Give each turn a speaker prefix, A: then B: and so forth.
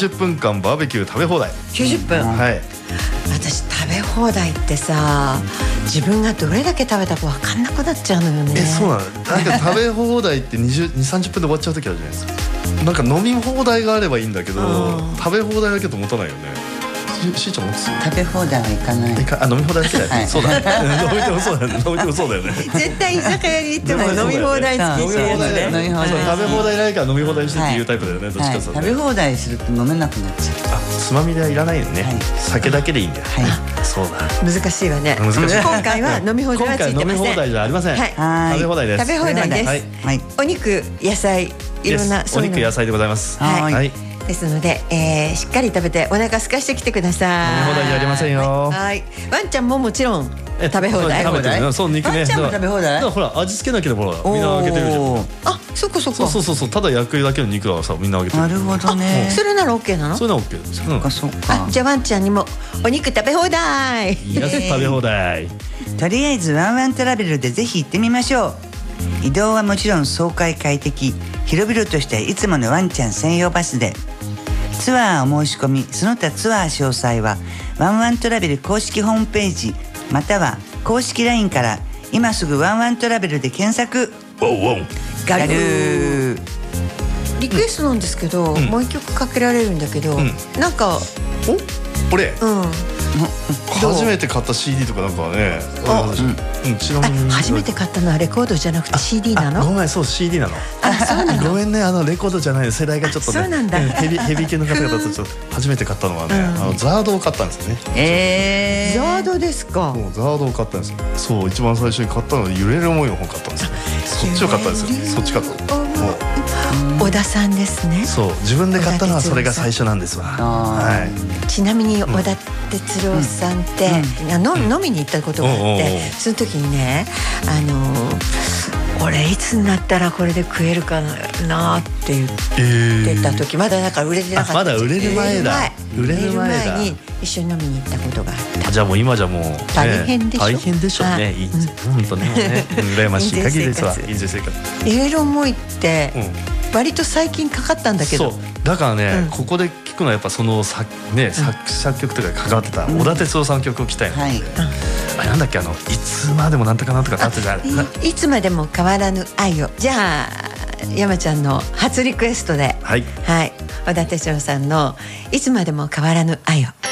A: 90分間バーベキュー食べ放題。
B: 90分、
A: はい。
B: 私食べ放題ってさ、自分がどれだけ食べたか分かんなくなっちゃうのよね。
A: そうなの。なんか食べ放題って20、30分で終わっちゃう時あるじゃないですか。なんか飲み放題があればいいんだけど、食べ放題だけと持たないよね。しーちゃん持つ？
C: 食べ放題はいかない。
A: 飲み放題だけだよね。そうだね。飲みてもそうだよね。飲みてもそうだよね。
B: 絶対居酒屋に行っても飲み放題付きっていうのね。
A: 食べ放題ないから飲み放題してっていうタイプだよね。どっちかさ。
C: 食べ放題すると飲めなくなっちゃう。
A: つまみではいらないよね。酒だけでいいんだよ。そうだ。
B: 難しいわね。今回は飲み放題はついてません。
A: 今回飲み放題じゃありません。食べ放題です。
B: 食べ放題です。お肉、野菜、いろんな
A: お肉、野菜でございます。はい。
B: ですので、しっかり食べてお腹空かしてきてください。
A: 飲み放題じゃありませんよ。
B: はい。ワンちゃんももちろん食べ放題。
A: そう、肉ね。
C: ワンちゃんも食べ放題。
A: ほら、味付けなければみんなあげてるじゃん。
B: あ、そこそこ。
A: そう、ただ焼くだけの肉はさ、みんなあげてる。
C: なるほどね。
B: それなら OK なの？
A: それなら OK です。
C: そうか。
B: じゃあワンちゃんにもお肉食べ放題。
A: いや、食べ放題。
C: とりあえずワンワントラベルでぜひ行ってみましょう。移動はもちろん爽快快適、広々としたいつものワンちゃん専用バスで。ツアーお申し込み、その他ツアー詳細はワンワントラベル公式ホームページまたは公式 LINE から今すぐワンワントラベルで検索。ガルー。
B: リクエストなんですけど、もう一曲かけられるんだけど、なんか
A: 俺初めて買った CD とかなんかね。
B: 初めて買ったのはレコードじゃなくて CD なの？
A: ごめん、そう、 CD なの。
B: そうなの。
A: ごめんね、レコードじゃない世代がちょっとね。
B: そうなんだ。
A: ヘビー系の方々とちょっと初めて買ったのはね、ザードを買ったんですよね。
B: ザードですか。
A: ザードを買ったんですよ。そう、一番最初に買ったのは揺れる思いの本買ったんですよ。そっちを買ったんですよ。そっち買った。
B: 小田さんですね。
A: そう、自分で買ったのはそれが最初なんですわ。はい。
B: ちなみに小田哲郎さんって飲みに行ったことがあって、その時にね、俺いつになったらこれで食えるかなって言ってた時、まだなんか売れてなかった。
A: まだ売れる前だ。
B: 売れる前に一緒に飲みに行ったことがあった。
A: じゃあもう今じゃもう
B: 大変でしょ。
A: 大変でしょうね。本当ね、羨ましい限りですわ。人生生活。
B: 揺れる思いって割と最近かかったんだけど。
A: そうだからね、ここで聞くのはやっぱその作曲とか関わってた小田哲郎さんの曲を聴きたいので、なんだっけ、いつまでもなんとかなんとかってじゃ
B: いつまでも変わらぬ愛を。じゃあ山ちゃんの初リクエストで、はい、小田哲郎さんのいつまでも変わらぬ愛を。